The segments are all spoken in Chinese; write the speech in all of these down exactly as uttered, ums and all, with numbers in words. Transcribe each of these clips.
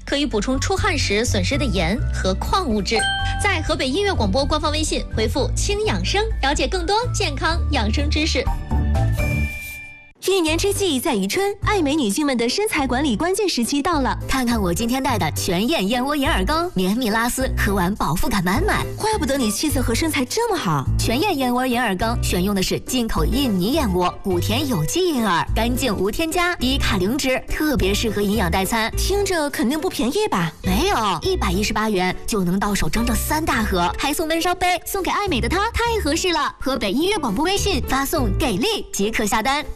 可以补充出汗时损失的盐和矿物质。在河北音乐广播官方微信回复轻养生，了解更多健康养生知识。 一年之计在于春，爱美女性们的身材管理关键时期到了。 看看我今天带的全燕燕窝银耳羹，绵密拉丝，喝完饱腹感满满。 怪不得你气色和身材这么好。 全燕燕窝银耳羹选用的是进口印尼燕窝，古田有机银耳，干净无添加，低卡零脂，特别适合营养代餐。 听着肯定不便宜吧？ 没有，一百一十八元就能到手整整三大盒，还送闷烧杯，送给爱美的她，太合适了。河北音乐广播微信发送给力即可下单。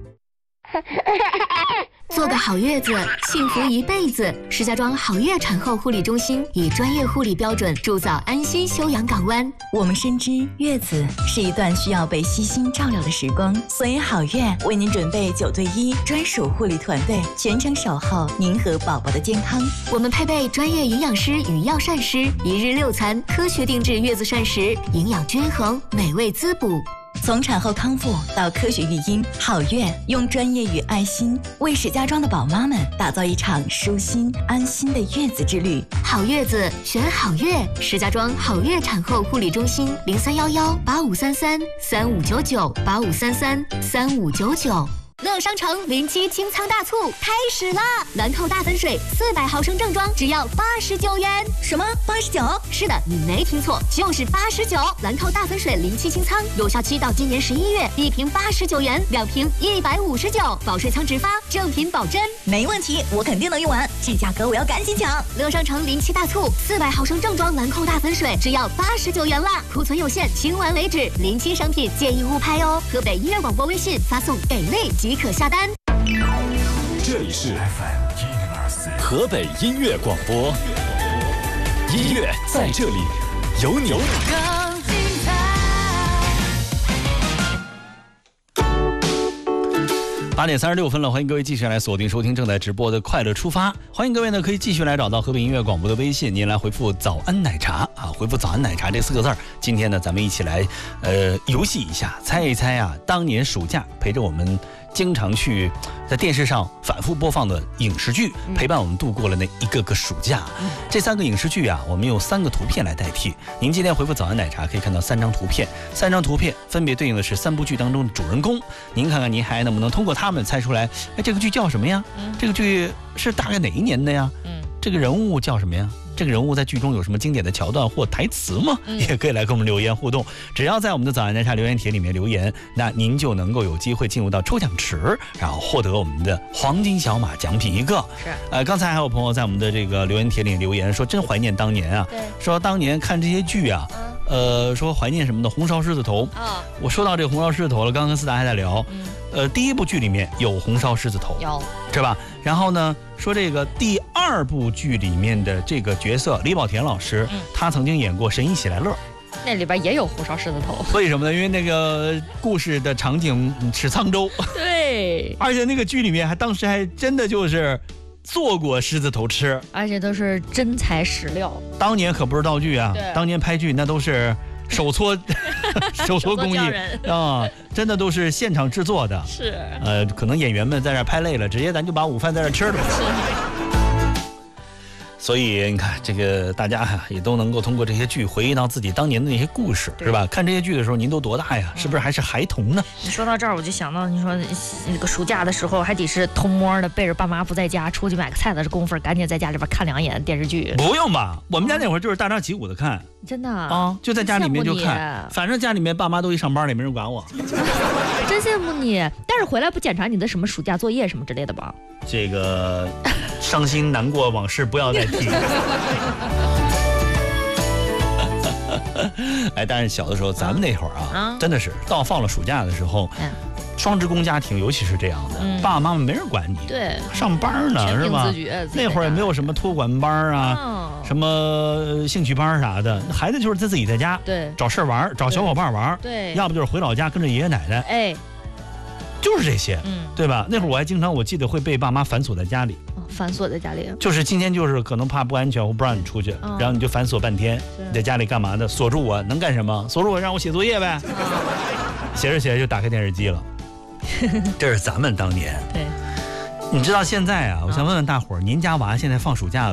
做个好月子，幸福一辈子。石家庄好月产后护理中心以专业护理标准铸造安心休养港湾。 我们深知月子是一段需要被悉心照料的时光，所以好月为您准备九对一专属护理团队，全程守候您和宝宝的健康。 我们配备专业营养师与药膳师，一日六餐，科学定制月子膳食，营养均衡，美味滋补。 从产后康复到科学育婴，好月用专业与爱心为石家庄的宝妈们打造一场舒心安心的月子之旅。 好月子选好月，石家庄好月产后护理中心零三幺幺八五三三三五九九八五三三三五九九。乐商城零七清仓大促开始啦！兰蔻大粉水四百毫升正装只要八十九元。 什么？八十九？ 是的，你没听错，就是八十九。兰蔻大粉水零七清仓有效期到今年十一月，一瓶八十九元，两瓶一百五十九，保水仓直发，正品保真。 没问题，我肯定能用完，这价格我要赶紧抢！ 乐商城零七大促，四百毫升正装兰蔻大粉水只要八十九元啦，库存有限，清完为止。零七商品建议勿拍哦。河北音乐广播微信发送给力即可下单。 这里是 F M 河北音乐广播，音乐在这里，有你。更精彩。八点三十六分了，欢迎各位继续来锁定收听正在直播的快乐出发。欢迎各位呢可以继续来找到河北音乐广播的微信，您来回复早安奶茶啊，回复早安奶茶这四个字儿。今天呢咱们一起来呃游戏一下，猜一猜啊当年暑假陪着我们经常去在电视上反复播放的影视剧，陪伴我们度过了那一个个暑假。嗯、这三个影视剧啊，我们用三个图片来代替。您今天回复早安奶茶可以看到三张图片，三张图片分别对应的是三部剧当中的主人公。您看看您还能不能通过他们猜出来，哎，这个剧叫什么呀？嗯、这个剧是大概哪一年的呀？嗯，这个人物叫什么呀？这个人物在剧中有什么经典的桥段或台词吗？嗯、也可以来跟我们留言互动。只要在我们的早安奶茶留言帖里面留言，那您就能够有机会进入到抽奖池，然后获得我们的黄金小马奖品一个。是，呃，刚才还有朋友在我们的这个留言帖里留言说，真怀念当年啊，说当年看这些剧啊。嗯呃，说怀念什么的，红烧狮子头啊！我说到这个红烧狮子头了，刚刚跟思达还在聊，嗯、呃，第一部剧里面有红烧狮子头，有，是吧？然后呢，说这个第二部剧里面的这个角色李保田老师，嗯、他曾经演过《神医喜来乐》， 那里边也有红烧狮子头。 为什么呢？因为那个故事的场景是沧州， 对， 而且那个剧里面还当时还真的就是做过狮子头吃， 而且都是真材实料。 当年可不是道具啊，当年拍剧那都是手搓手搓工艺啊，真的都是现场制作的。是，呃，可能演员们在这拍累了，直接咱就把午饭在这吃了。所以你看，这个大家呀也都能够通过这些剧回忆到自己当年的那些故事，是吧？看这些剧的时候，您都多大呀？是不是还是孩童呢？ 你说到这儿，我就想到，你说那个暑假的时候，还得是偷摸的背着爸妈不在家，出去买个菜的功夫，赶紧在家里边看两眼电视剧。 不用吧？我们家那会儿就是大张旗鼓的看， 真的啊，就在家里面就看，反正家里面爸妈都一上班了，没人管我。 真羡慕你，但是回来不检查你的什么暑假作业什么之类的吧？ 这个伤心难过往事不要再提。哎，但是小的时候咱们那会儿啊，啊真的是到放了暑假的时候，嗯、双职工家庭尤其是这样的，嗯、爸爸妈妈没人管你， 对， 上班呢是吧？那会儿也没有什么托管班啊，哦、什么兴趣班啥的，孩子就是在自己在家，对，找事玩，找小伙伴玩，对，要不就是回老家跟着爷爷奶奶，哎。就是这些，嗯，对吧？那会儿我还经常，我记得会被爸妈反锁在家里， 哦、反锁在家里， 就是今天就是可能怕不安全，我不让你出去，哦、然后你就反锁半天，你在家里干嘛呢？锁住我能干什么？锁住我让我写作业呗，哦、写着写着就打开电视机了。这是咱们当年，对，你知道现在啊，我想问问大伙儿，您家娃现在放暑假了？